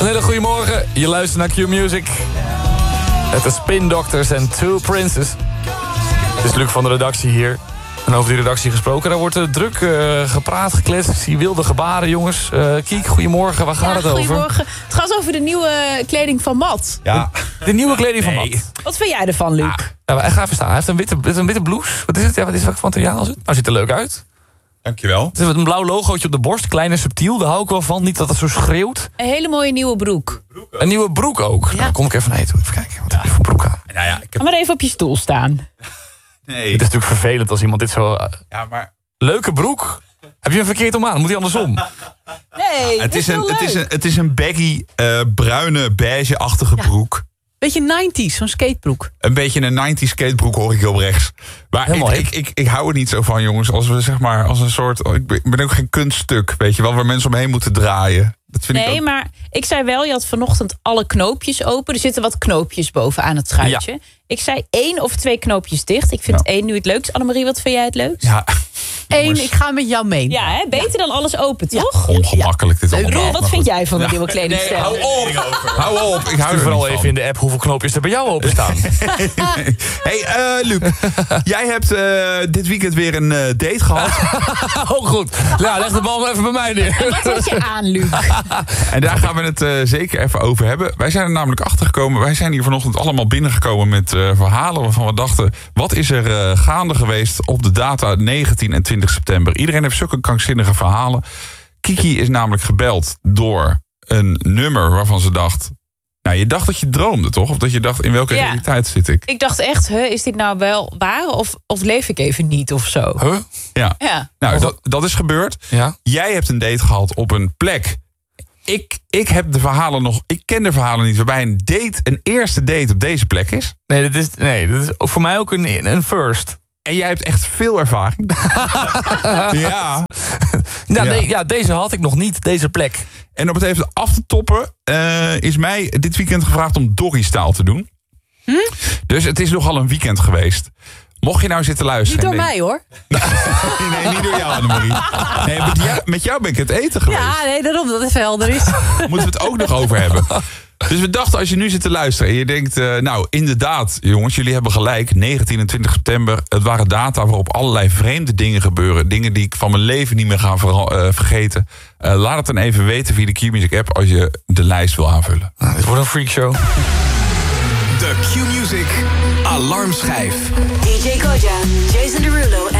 Een hele goede morgen. Je luistert naar Q-Music. Het is Spin Doctors en Two Princes. Het is Luc van de redactie hier. En over die redactie gesproken, daar wordt druk gepraat, gekletst. Ik zie wilde gebaren, jongens. Kiek, goedemorgen, waar gaat het over? Goedemorgen. Het gaat over de nieuwe kleding van Matt. Ja. De nieuwe kleding van Matt. Wat vind jij ervan, Luc? Ja, ga even staan. Hij heeft een witte blouse. Wat is het? Ja, wat materiaal is het? Nou, ziet er leuk uit. Dankjewel. Het is een blauw logootje op de borst, klein en subtiel. Daar hou ik wel van. Niet dat het zo schreeuwt. Een hele mooie nieuwe broek. Een nieuwe broek ook. Ja. Nou, dan kom ik even naar je toe. Even kijken. Wat heb je voor broek aan? Nou ja, Ga maar even op je stoel staan. Nee. Het is natuurlijk vervelend als iemand dit zo... Ja, maar... Leuke broek. Heb je hem verkeerd om aan? Moet hij andersom? Nee, Het is een baggy, bruine, beige-achtige broeg. Beetje 90s, zo'n skatebroek. Een beetje een 90s skatebroek hoor ik heel rechts. Maar ik hou er niet zo van, jongens. Als we zeg maar als een soort... Ik ben ook geen kunststuk, weet je wel, waar mensen omheen moeten draaien. Dat vind ik ook... Maar ik zei wel, je had vanochtend alle knoopjes open. Er zitten wat knoopjes bovenaan het schuitje. Ja. Ik zei 1 of 2 knoopjes dicht. Ik vind 1 nu het leukst. Annemarie, wat vind jij het leukst? Ja. 1, ik ga met jou mee. Ja, hè? Beter dan alles open, toch? Ongemakkelijk dit allemaal. Roel, wat vind jij van de nieuwe kledingstijl? Nee, hou op. Ik hou er vooral even in de app hoeveel knoopjes er bij jou open staan. Hey, Luc. Jij hebt dit weekend weer een date gehad. Oh, goed. Ja, leg de bal maar even bij mij neer. Wat had je aan, Luc? En daar gaan we het zeker even over hebben. Wij zijn er namelijk achter gekomen. Wij zijn hier vanochtend allemaal binnengekomen met verhalen waarvan we dachten... wat is er gaande geweest op de data 19 en 20 september? Iedereen heeft zulke krankzinnige verhalen. Kiki is namelijk gebeld door een nummer waarvan ze dacht... Nou, je dacht dat je droomde, toch? Of dat je dacht, in welke realiteit zit ik? Ik dacht echt, is dit nou wel waar? Of leef ik even niet of zo? Huh? Ja. Nou, dat is gebeurd. Ja. Jij hebt een date gehad op een plek. Ik heb de verhalen nog... Ik ken de verhalen niet waarbij een eerste date op deze plek is. Nee, dat is voor mij ook een first. En jij hebt echt veel ervaring. Ja. Deze had ik nog niet, deze plek. En om het even af te toppen... is mij dit weekend gevraagd om doggy-style te doen. Dus het is nogal een weekend geweest. Mocht je nou zitten luisteren... Niet door mij, hoor. Nee, niet door jou, Annemarie. Nee, met jou ben ik het eten geweest. Ja, nee, daarom dat het helder is. Moeten we het ook nog over hebben. Dus we dachten, als je nu zit te luisteren en je denkt... nou, inderdaad, jongens, jullie hebben gelijk. 19 en 20 september, het waren data waarop allerlei vreemde dingen gebeuren. Dingen die ik van mijn leven niet meer ga vergeten. Laat het dan even weten via de Q-Music app als je de lijst wil aanvullen. Dit wordt een freakshow. De Q-Music alarmschijf. DJ Koja, Jason Derulo